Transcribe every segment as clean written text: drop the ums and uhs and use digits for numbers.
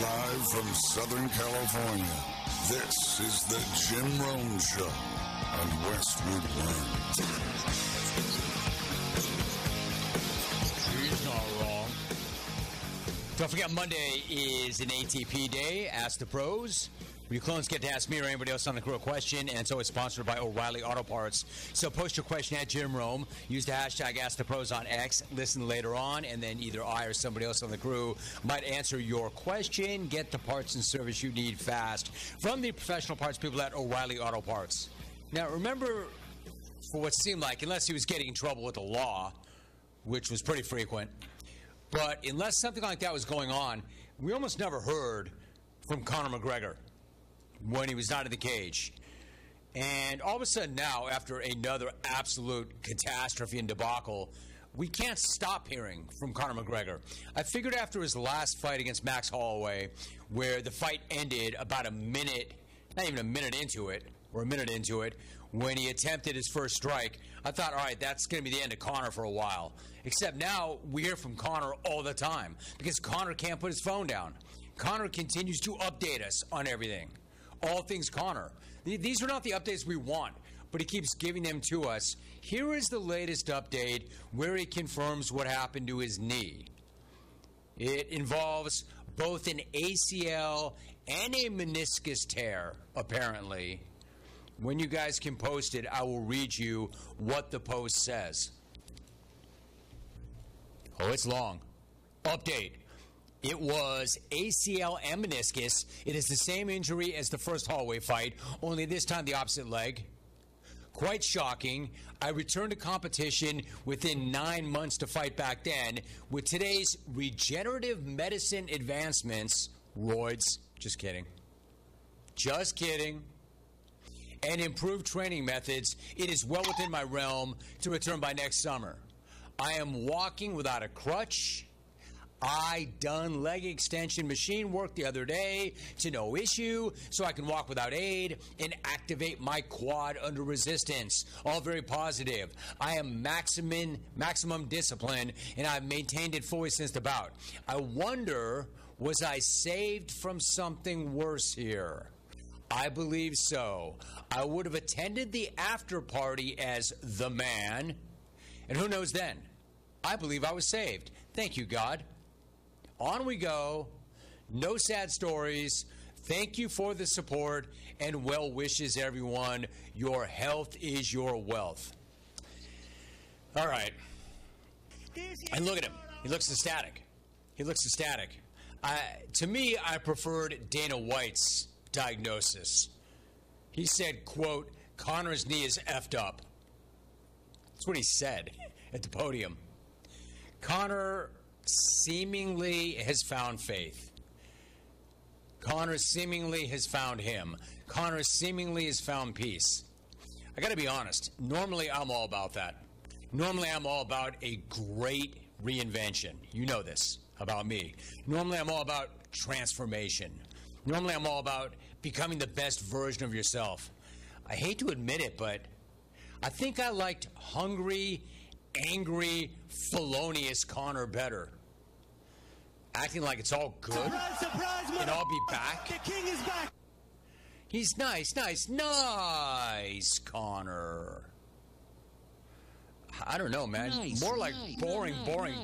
Live from Southern California, this is the Jim Rome Show on Westwood One. He's not wrong. Don't forget, Monday is an ATP day. Ask the pros. Your clones get to ask me or anybody else on the crew a question, and it's always sponsored by O'Reilly Auto Parts. So post your question at Jim Rome. Use the hashtag #AskThePros on X. Listen later on, and then either I or somebody else on the crew might answer your question. Get the parts and service you need fast from the professional parts people at O'Reilly Auto Parts. Now, remember, for what seemed like, unless he was getting in trouble with the law, which was pretty frequent, but unless something like that was going on, we almost never heard from Conor McGregor when he was not in the cage. And all of a sudden now, after another absolute catastrophe and debacle, we can't stop hearing from Conor McGregor. I figured after his last fight against Max Holloway, where the fight ended about a minute, not even a minute into it, or a minute into it, when he attempted his first strike, I thought, all right, that's going to be the end of Conor for a while. Except now we hear from Conor all the time because Conor can't put his phone down. Conor continues to update us on everything. All things Conor. These are not the updates we want, but he keeps giving them to us. Here is the latest update where he confirms what happened to his knee. It involves both an ACL and a meniscus tear, apparently. When you guys can post it, I will read you what the post says. Oh, it's long. Update. It was ACL and meniscus. It is the same injury as the first Holloway fight, only this time the opposite leg. Quite shocking. I returned to competition within 9 months to fight back then. With today's regenerative medicine advancements, roids, just kidding. Just kidding. And improved training methods, it is well within my realm to return by next summer. I am walking without a crutch. I done leg extension machine work the other day to no issue, so I can walk without aid and activate my quad under resistance. All very positive. I am maximum discipline, and I've maintained it fully since the bout. I wonder, was I saved from something worse here? I believe so. I would have attended the after party as the man, and who knows then? I believe I was saved. Thank you, God. On we go. No sad stories. Thank you for the support and well wishes, everyone. Your health is your wealth. All right. And look at him. He looks ecstatic. He looks ecstatic. To me, I preferred Dana White's diagnosis. He said, quote, Conor's knee is effed up. That's what he said at the podium. Conor seemingly has found faith. Conor seemingly has found him. Conor seemingly has found peace. I got to be honest. Normally, I'm all about that. Normally, I'm all about a great reinvention. You know this about me. Normally, I'm all about transformation. Normally, I'm all about becoming the best version of yourself. I hate to admit it, but I think I liked hungry, angry, felonious Conor better. Acting like it's all good, surprise, and I'll be back. The king is back. He's nice, Conor. I don't know, man. More like boring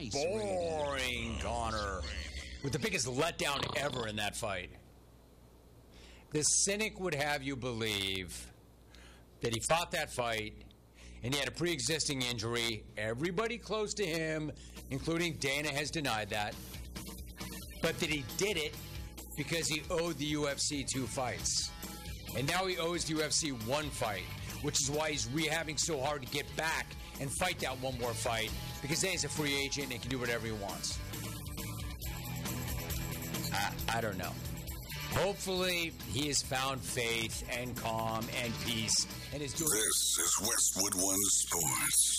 Conor. With the biggest letdown ever in that fight. The cynic would have you believe that he fought that fight and he had a pre-existing injury. Everybody close to him, including Dana, has denied that. But that he did it because he owed the UFC 2 fights. And now he owes the UFC 1 fight, which is why he's rehabbing so hard to get back and fight that one more fight, because then he's a free agent and he can do whatever he wants. I don't know. Hopefully, he has found faith and calm and peace and is doing. This is Westwood One Sports.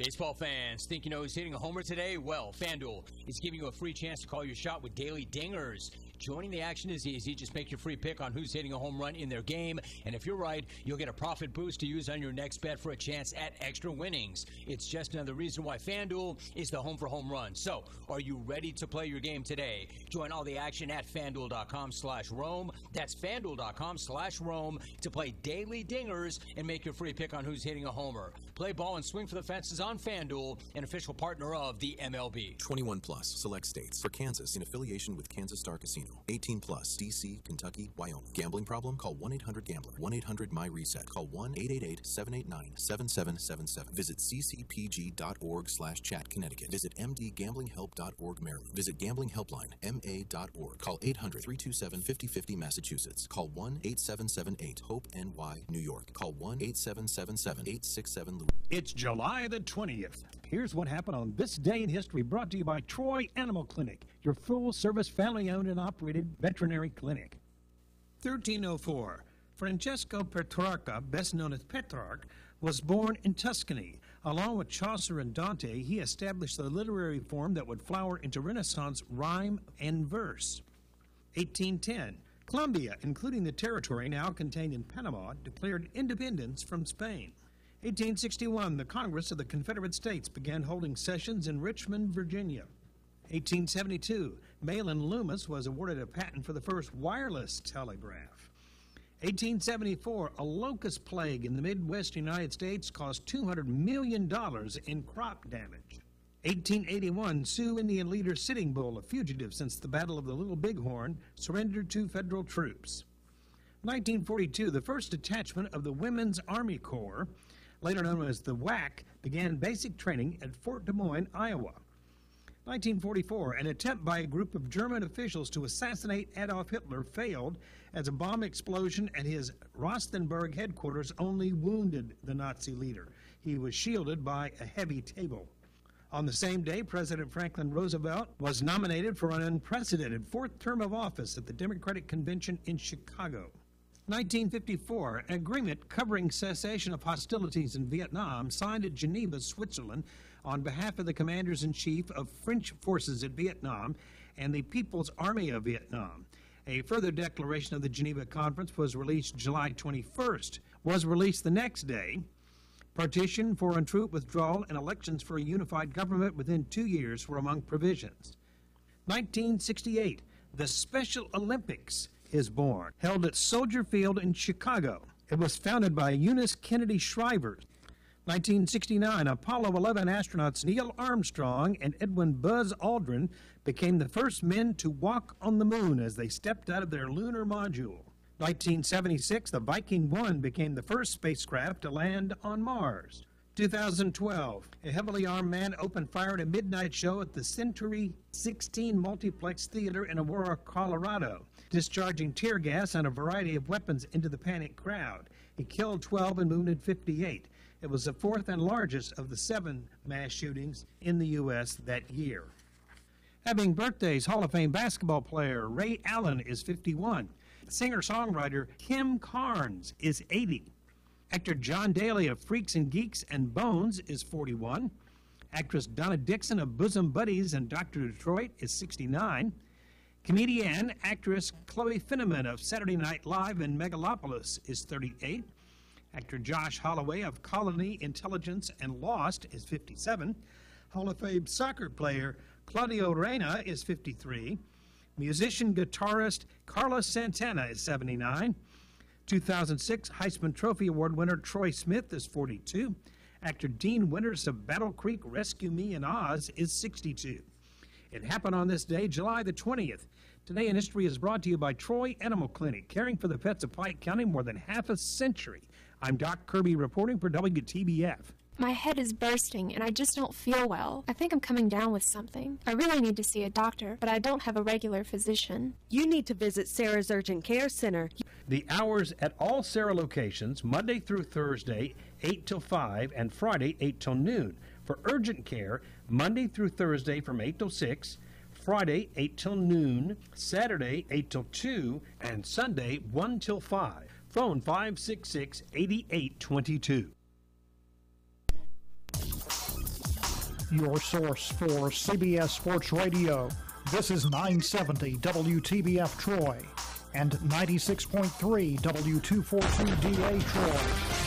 Baseball fans, think you know who's hitting a homer today? Well, FanDuel is giving you a free chance to call your shot with daily dingers. Joining the action is easy. Just make your free pick on who's hitting a home run in their game. And if you're right, you'll get a profit boost to use on your next bet for a chance at extra winnings. It's just another reason why FanDuel is the home for home runs. So, are you ready to play your game today? Join all the action at FanDuel.com/Rome. That's FanDuel.com/Rome to play daily dingers and make your free pick on who's hitting a homer. Play ball and swing for the fences on FanDuel, an official partner of the MLB. 21 plus, select states. For Kansas, in affiliation with Kansas Star Casino. 18 plus, D.C., Kentucky, Wyoming. Gambling problem? Call 1-800-GAMBLER. 1-800-MY-RESET. Call 1-888-789-7777. Visit ccpg.org/chat, Connecticut. Visit mdgamblinghelp.org, Maryland. Visit Gambling Helpline, ma.org. Call 800-327-5050, Massachusetts. Call 1-8778-HOPE-NY, New York. Call 1-8777-867, It's July the 20th. Here's what happened on this day in history, brought to you by Troy Animal Clinic, your full-service, family-owned and operated veterinary clinic. 1304. Francesco Petrarca, best known as Petrarch, was born in Tuscany. Along with Chaucer and Dante, he established the literary form that would flower into Renaissance rhyme and verse. 1810. Colombia, including the territory now contained in Panama, declared independence from Spain. 1861, the Congress of the Confederate States began holding sessions in Richmond, Virginia. 1872, Mahlon Loomis was awarded a patent for the first wireless telegraph. 1874, a locust plague in the Midwest United States caused $200 million in crop damage. 1881, Sioux Indian leader Sitting Bull, a fugitive since the Battle of the Little Bighorn, surrendered to federal troops. 1942, the first detachment of the Women's Army Corps, later known as the WAC, began basic training at Fort Des Moines, Iowa. 1944, an attempt by a group of German officials to assassinate Adolf Hitler failed as a bomb explosion at his Rostenburg headquarters only wounded the Nazi leader. He was shielded by a heavy table. On the same day, President Franklin Roosevelt was nominated for an unprecedented fourth term of office at the Democratic Convention in Chicago. 1954, an agreement covering cessation of hostilities in Vietnam signed at Geneva, Switzerland, on behalf of the commanders-in-chief of French forces in Vietnam and the People's Army of Vietnam. A further declaration of the Geneva Conference was released July 21st, was released the next day. Partition, foreign troop withdrawal, and elections for a unified government within 2 years were among provisions. 1968, the Special Olympics is born, held at Soldier Field in Chicago. It was founded by Eunice Kennedy Shriver. 1969, Apollo 11 astronauts Neil Armstrong and Edwin Buzz Aldrin became the first men to walk on the moon as they stepped out of their lunar module. 1976, the Viking 1 became the first spacecraft to land on Mars. 2012, a heavily armed man opened fire at a midnight show at the Century 16 Multiplex Theater in Aurora, Colorado, discharging tear gas and a variety of weapons into the panicked crowd. He killed 12 and wounded 58. It was the fourth and largest of the 7 mass shootings in the U.S. that year. Having birthdays, Hall of Fame basketball player Ray Allen is 51. Singer-songwriter Kim Carnes is 80. Actor John Daly of Freaks and Geeks and Bones is 41. Actress Donna Dixon of Bosom Buddies and Dr. Detroit is 69. Comedian actress Chloe Finneman of Saturday Night Live and Megalopolis is 38. Actor Josh Holloway of Colony, Intelligence, and Lost is 57. Hall of Fame soccer player Claudio Reyna is 53. Musician guitarist Carlos Santana is 79. 2006 Heisman Trophy Award winner Troy Smith is 42. Actor Dean Winters of Battle Creek Rescue Me in Oz is 62. It happened on this day, July the 20th. Today in History is brought to you by Troy Animal Clinic, caring for the pets of Pike County more than half a century. I'm Doc Kirby reporting for WTBF. My head is bursting and I just don't feel well. I think I'm coming down with something. I really need to see a doctor, but I don't have a regular physician. You need to visit Sarah's Urgent Care Center. The hours at all Sarah locations, Monday through Thursday, 8 till 5, and Friday, 8 till noon. For urgent care, Monday through Thursday from 8 till 6, Friday, 8 till noon, Saturday, 8 till 2, and Sunday, 1 till 5. Phone 566-8822. your source for CBS Sports Radio. This is 970 WTBF Troy and 96.3 W242DA Troy.